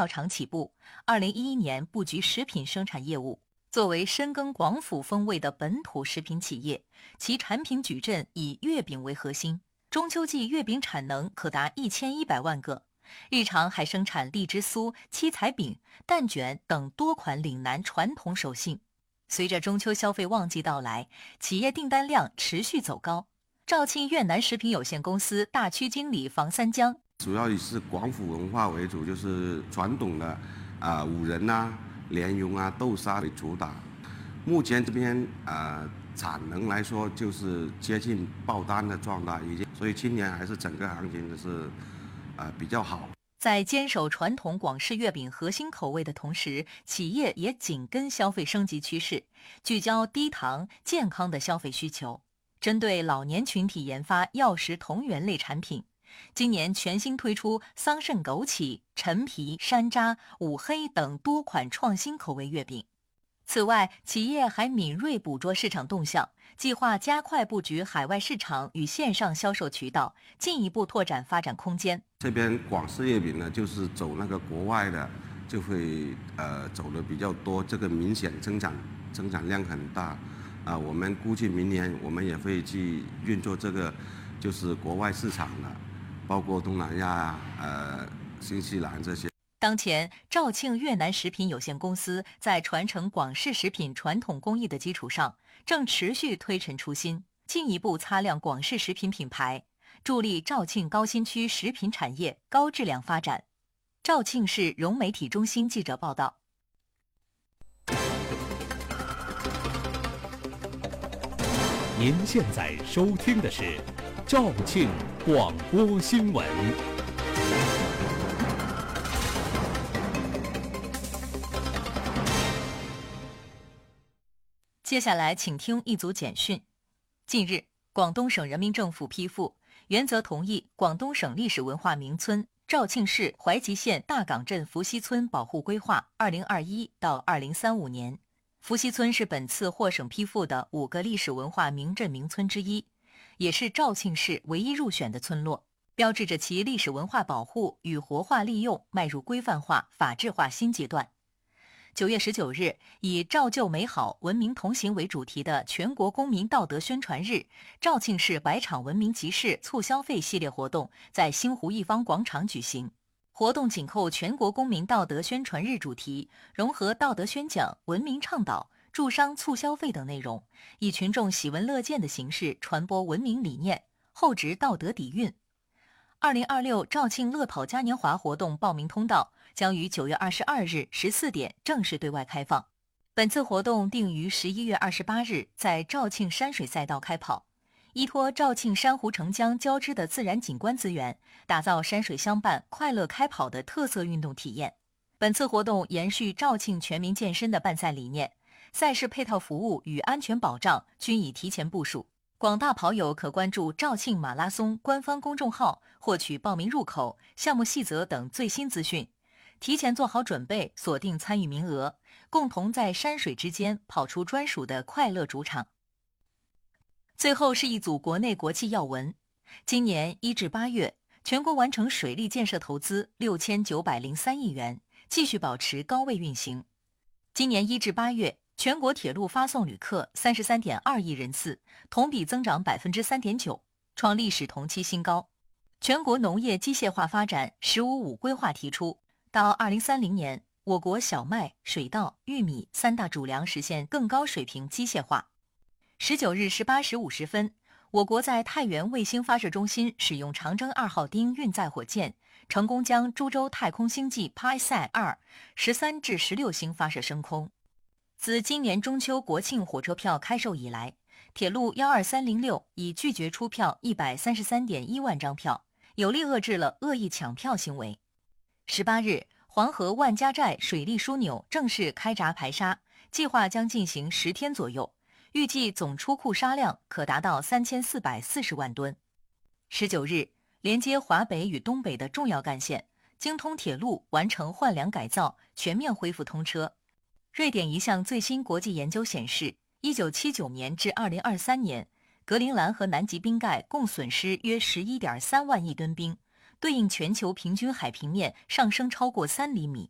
料厂起步，2011年布局食品生产业务。作为深耕广府风味的本土食品企业，其产品矩阵以月饼为核心，中秋季月饼产能可达1100万个。日常还生产荔枝酥、七彩饼、蛋卷等多款岭南传统手信。随着中秋消费旺季到来，企业订单量持续走高。肇庆越南食品有限公司大区经理房三江： 主要以是广府文化为主，就是传统的五仁莲蓉豆沙为主打。目前这边产能来说就是接近爆单的状态，所以今年还是整个行情是比较好。 在坚守传统广式月饼核心口味的同时，企业也紧跟消费升级趋势，聚焦低糖、健康的消费需求，针对老年群体研发药食同源类产品。今年全新推出桑葚枸杞、陈皮、山楂、五黑等多款创新口味月饼。此外，企业还敏锐捕捉市场动向，计划加快布局海外市场与线上销售渠道，进一步拓展发展空间。 这边广式月饼呢，就是走那个国外的，就会走的比较多，这个明显增长量很大。我们估计明年我们也会去运作这个，就是国外市场的，包括东南亚新西兰这些。 当前，肇庆越南食品有限公司在传承广式食品传统工艺的基础上，正持续推陈出新，进一步擦亮广式食品品牌，助力肇庆高新区食品产业高质量发展。肇庆市融媒体中心记者报道。 您现在收听的是肇庆广播新闻。 接下来请听一组简讯。近日，广东省人民政府批复，原则同意广东省历史文化名村肇庆市怀集县大岗镇伏羲村保护规划2021到2035年。伏羲村是本次获省批复的5个历史文化名镇名村之一，也是肇庆市唯一入选的村落，标志着其历史文化保护与活化利用迈入规范化、法治化新阶段。9月19日，以造就美好、文明同行为主题的全国公民道德宣传日肇庆市百场文明集市促消费系列活动在星湖一方广场举行。活动紧扣全国公民道德宣传日主题，融合道德宣讲、文明倡导、助商促消费等内容，以群众喜闻乐见的形式传播文明理念，厚植道德底蕴。2026肇庆乐跑嘉年华活动报名通道将于9月22日14点正式对外开放。本次活动定于11月28日在肇庆山水赛道开跑，依托肇庆珊瑚澄江交织的自然景观资源，打造山水相伴、快乐开跑的特色运动体验。本次活动延续肇庆全民健身的办赛理念，赛事配套服务与安全保障均已提前部署。广大跑友可关注肇庆马拉松官方公众号，获取报名入口、项目细则等最新资讯，提前做好准备，锁定参与名额，共同在山水之间跑出专属的快乐主场。最后是一组国内国际要闻。今年1至8月，全国完成水利建设投资6903亿元，继续保持高位运行。今年1至8月，全国铁路发送旅客33.2亿人次，同比增长3.9%，创历史同期新高。全国农业机械化发展“十五五”规划提出，到2030年，我国小麦、水稻、玉米3大主粮实现更高水平机械化。19日18时50分，我国在太原卫星发射中心使用长征2号丁运载火箭，成功将株洲太空星际 PISAT-2 13至16星发射升空。自今年中秋国庆火车票开售以来，铁路12306已拒绝出票133.1万张票，有力遏制了恶意抢票行为。18日，黄河万家寨水利枢纽正式开闸排沙，计划将进行10天左右，预计总出库沙量可达到3440万吨。19日，连接华北与东北的重要干线京通铁路完成换梁改造，全面恢复通车。瑞典一项最新国际研究显示，1979年至2023年，格陵兰和南极冰盖共损失约11.3万亿吨冰，对应全球平均海平面上升超过3厘米。